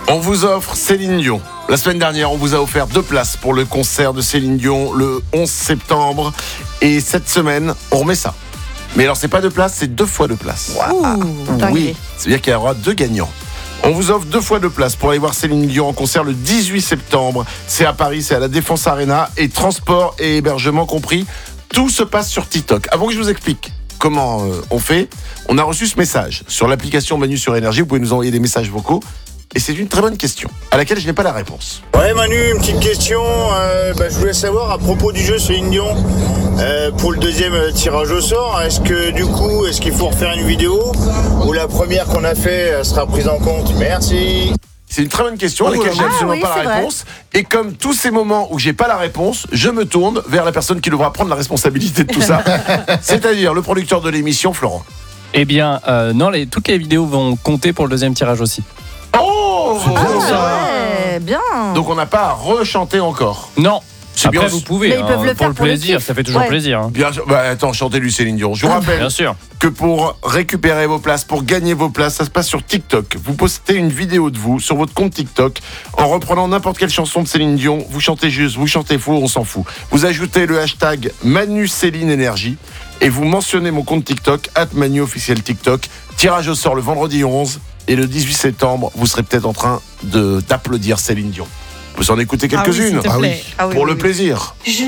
On vous offre Céline Dion. La semaine dernière, on vous a offert 2 places pour le concert de Céline Dion le 11 septembre. Et cette semaine, on remet ça. Mais alors, c'est pas 2 places, c'est 2 fois 2 places. Oui, c'est-à-dire qu'il y aura 2 gagnants. On vous offre 2 fois 2 places pour aller voir Céline Dion en concert le 18 septembre. C'est à Paris, c'est à la Défense Arena. Et transport et hébergement compris. Tout se passe sur TikTok. Avant que je vous explique comment on fait, on a reçu ce message sur l'application Manu sur Énergie. Vous pouvez nous envoyer des messages vocaux. Et c'est une très bonne question, à laquelle je n'ai pas la réponse. Ouais Manu, une petite question, je voulais savoir à propos du jeu Céline Dion, pour le deuxième tirage au sort, est-ce qu'il faut refaire une vidéo ou la première qu'on a fait sera prise en compte? Merci. C'est une très bonne question à laquelle j'ai absolument pas la réponse. Et comme tous ces moments où j'ai pas la réponse, je me tourne vers la personne qui devra prendre la responsabilité de tout ça, c'est-à-dire le producteur de l'émission, Florent. Eh bien, non, toutes les vidéos vont compter pour le deuxième tirage aussi. C'est bon, ça. Ouais, bien. Donc on n'a pas à rechanter encore. Non. C'est Après, bien. vous pouvez, Mais ils peuvent le pour faire le pour le plaisir, kiff. ça fait toujours Ouais. plaisir. Hein. Bien sûr. Attends, chantez-lui Céline Dion. Je vous rappelle Bien sûr. que pour récupérer vos places, pour gagner vos places, ça se passe sur TikTok. Vous postez une vidéo de vous sur votre compte TikTok en reprenant n'importe quelle chanson de Céline Dion. Vous chantez juste, vous chantez faux, on s'en fout. Vous ajoutez le hashtag ManuCélineEnergie et vous mentionnez mon compte TikTok @ManuOfficiel TikTok. Tirage au sort le vendredi 11 et le 18 septembre, vous serez peut-être en train d'applaudir Céline Dion. Vous en écoutez quelques-unes s'il te plaît. Ah oui, pour oui, le oui. plaisir.